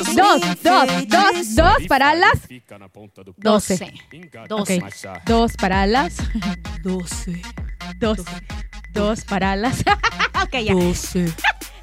2 para las 12. 12. Okay. 2 para las 12. 2 para las... Ok, ya. 12.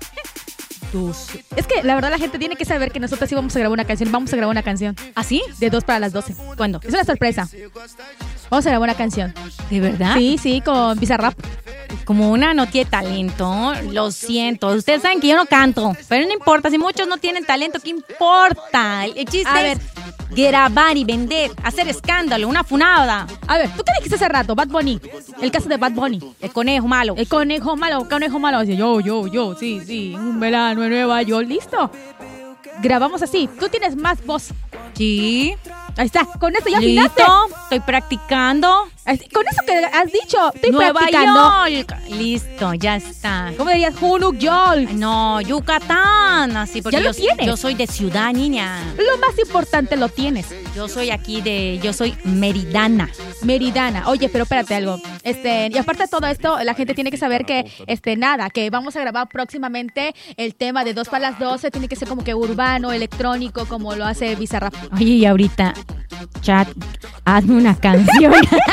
Es que la verdad la gente tiene que saber que nosotros sí vamos a grabar una canción. Vamos a grabar una canción. ¿Ah, sí? De 2 para las 12. ¿Cuándo? Es una sorpresa. Vamos a grabar una canción. ¿De verdad? Sí, con Bizarrap. Como una no tiene talento, lo siento. Ustedes saben que yo no canto, pero no importa. Si muchos no tienen talento, ¿qué importa? El chiste es grabar y vender, hacer escándalo, una funada. A ver, ¿tú qué dijiste hace rato? Bad Bunny. El caso de Bad Bunny. El conejo malo. El conejo malo. Dice, yo, sí. Un verano en Nueva York. ¿Listo? Grabamos así. Tú tienes más voz. Sí. Ahí está. Con esto ya ¿Listo? afinaste. Estoy practicando. Con eso que has dicho, estoy Nueva practicando. York. Listo, ya está. ¿Cómo dirías? Hunuk York. No, Yucatán. Así porque ya lo tienes. Yo soy de ciudad, niña. Lo más importante lo tienes. Yo soy meridana. Oye, pero espérate algo. Y aparte de todo esto, la gente tiene que saber que, que vamos a grabar próximamente el tema de 2 para las 12. Tiene que ser como que urbano, electrónico, como lo hace Bizarrap. Oye, y ahorita, chat, hazme una canción.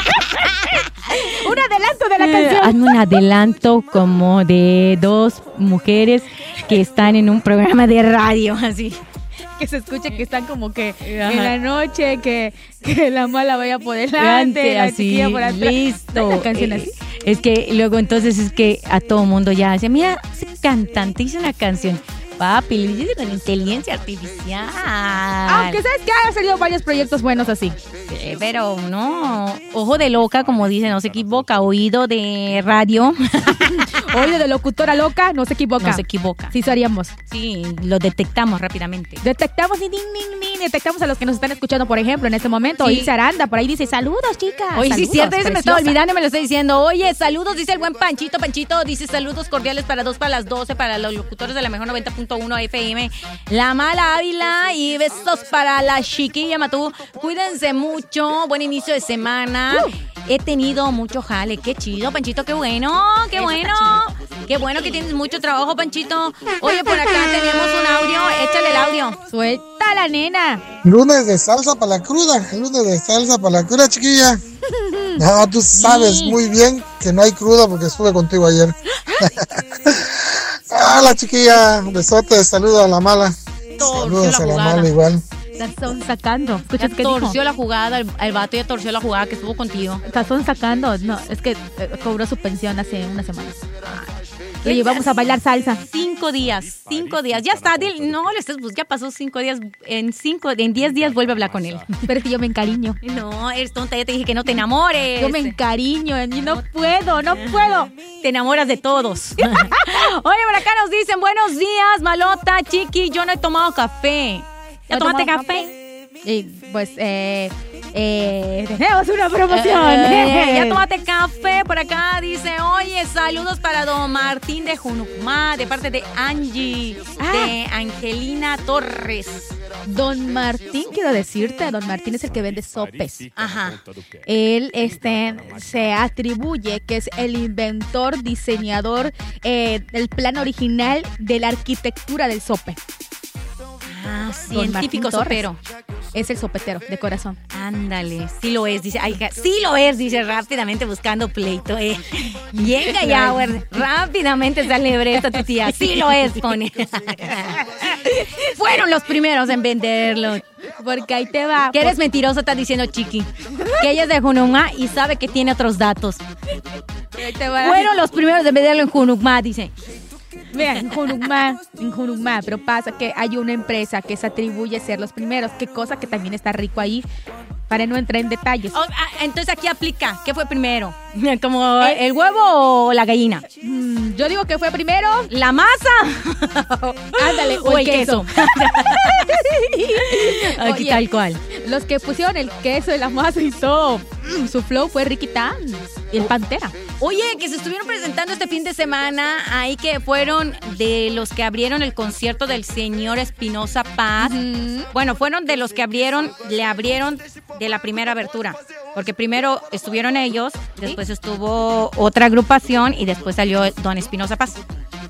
Un adelanto de la canción. Hazme un adelanto como de 2 mujeres que están en un programa de radio, así. Que se escuche que están como que en la noche, que la mala vaya por delante, la chiquilla por atrás. Listo. Una canción así. Es que luego entonces es que a todo mundo ya dice, mira, ese cantante hizo una canción. Papi, lo hice con inteligencia artificial. Aunque sabes que han salido varios proyectos buenos así. Pero no, ojo de loca, como dice, no se equivoca. Oído de radio. Oído de locutora loca, no se equivoca. No se equivoca. Sí, eso haríamos. Sí, lo detectamos rápidamente. Detectamos y detectamos a los que nos están escuchando, por ejemplo, en este momento. Sí. Dice Aranda, por ahí dice, saludos, chicas. Oye, saludos, sí, cierto, se me está preciosa. olvidando y me lo está diciendo. Oye, saludos, dice el buen Panchito, dice saludos cordiales para 2 para las 12, para los locutores de la mejor 90.1 FM, La Mala Ávila, y besos para la chiquilla Matú. Cuídense mucho, buen inicio de semana. He tenido mucho jale, qué chido, Panchito, qué bueno, qué bueno. Qué bueno que tienes mucho trabajo, Panchito. Oye, por acá tenemos un audio, échale el audio. Suelta la nena. Lunes de salsa para la cruda, chiquilla. No, tú sabes muy bien que no hay cruda porque estuve contigo ayer. Hola, chiquilla. Besote, saludos a la mala. Saludos a la mala igual. Tazón sacando. Ya torció la jugada, el vato ya torció la jugada que estuvo contigo. Tazón sacando. No, es que cobró su pensión hace unas semanas. Le llevamos a bailar salsa. 5 días. Ya está, no le estés, ya pasó 5 días. En 10 días vuelve a hablar con él. Pero es que yo me encariño. No, eres tonta, ya te dije que no te enamores. Yo me encariño, y no puedo. Te enamoras de todos. Oye, por acá nos dicen, buenos días, Malota, Chiqui, yo no he tomado café. ¿Ya tomaste café? Pues, tenemos una promoción. Ya tomaste café. Por acá dice, oye, saludos para don Martín de Junucmá, de parte de Angie, de Angelina Torres. Don Martín, quiero decirte, don Martín es el que vende sopes. Ajá. Él se atribuye que es el inventor, diseñador del plan original de la arquitectura del sope. Científico sopero. Es el sopetero de corazón. Ándale, sí lo es, dice. Ay, sí lo es, dice rápidamente buscando pleito. Llega ya, güey. Rápidamente sale bresta tu tía. Sí lo es, pone. Fueron los primeros en venderlo. Porque ahí te va. Que eres mentiroso, está diciendo Chiqui. Que ella es de Junucmá y sabe que tiene otros datos. Ahí te va. Fueron los primeros en venderlo en Junucmá, dice. Vean, en Junucmá, pero pasa que hay una empresa que se atribuye a ser los primeros, qué cosa que también está rico ahí, para no entrar en detalles. Entonces aquí aplica, ¿qué fue primero? ¿Como el huevo o la gallina? Yo digo que fue primero la masa. Ándale, o el queso. Aquí oye, tal cual. Los que pusieron el queso y la masa y todo, su flow fue Ricky Tan y el Pantera. Oye, que se estuvieron presentando este fin de semana, ahí que fueron de los que abrieron el concierto del señor Espinosa Paz. Bueno, fueron de los que le abrieron de la primera abertura. Porque primero estuvieron ellos, después estuvo otra agrupación y después salió don Espinosa Paz.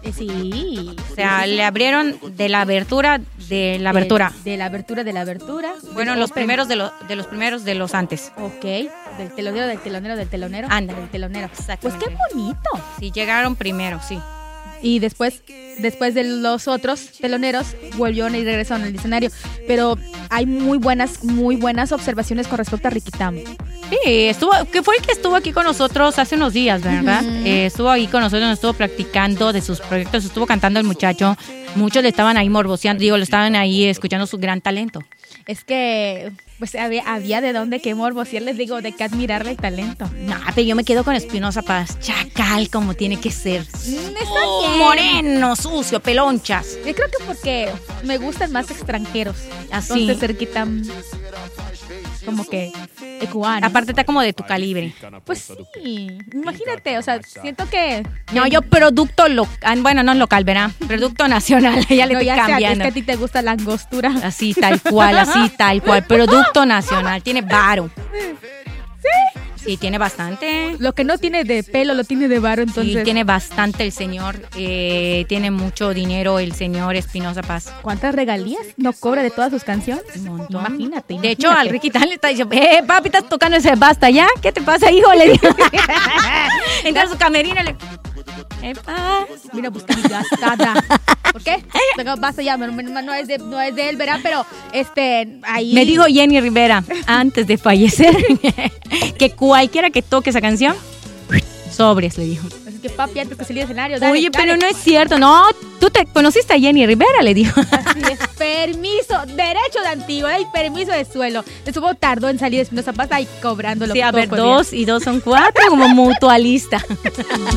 Sí. O sea, le abrieron de la abertura de la abertura. De la abertura de la abertura. Bueno, los primeros de los primeros de los antes. Ok, del telonero, del telonero, del telonero. Ándale. Del telonero. Pues Exactamente. qué bonito. Sí, llegaron primero, sí. Y después de los otros teloneros, volvieron y regresaron al escenario. Pero hay muy buenas observaciones con respecto a Riquitán. Sí, que fue el que estuvo aquí con nosotros hace unos días, ¿verdad? Estuvo ahí con nosotros, nos estuvo practicando de sus proyectos, estuvo cantando el muchacho. Muchos le estaban ahí morboseando, le estaban ahí escuchando su gran talento. Es que pues había de dónde que morbosear, les digo, de qué admirarle el talento. No, pero yo me quedo con Espinosa Paz, chacal como tiene que ser. Está bien. Moreno, sucio, pelonchas. Yo creo que porque me gustan más extranjeros. Así. Entonces cerquita como que cubano. Aparte está como de tu calibre. Pues sí, imagínate, o sea, siento que... No, yo producto local, bueno, no local, ¿verdad? Producto nacional, ya le No, estoy ya sea, es cambiando. que a ti te gusta la angostura. Así tal cual, producto nacional, tiene varo. Sí, tiene bastante. Lo que no tiene de pelo lo tiene de varo, entonces... Sí, tiene bastante el señor, tiene mucho dinero el señor Espinosa Paz. ¿Cuántas regalías no cobra de todas sus canciones? Un montón. Imagínate. De hecho, al Riquitán le está diciendo, papi, estás tocando ese basta ya, ¿qué te pasa, hijo? Le dijo. Entra a su camerino y le... Epa. Mira, busca mi gastada. ¿Por qué? Basta ya, no es de él, ¿verdad? Pero ahí... Me dijo Jenny Rivera, antes de fallecer, que cualquiera que toque esa canción, sobres, le dijo. Así que papi, antes que salir del escenario, dale, Oye, dale. pero no es cierto, no, tú te conociste a Jenny Rivera, le dijo. Así es, permiso, derecho de antigüedad y permiso de suelo. Estuvo tardó en salir de Espinosa Paz ahí cobrándolo. Sí, a ver, todo corriendo. 2 y 2 son 4, como mutualista.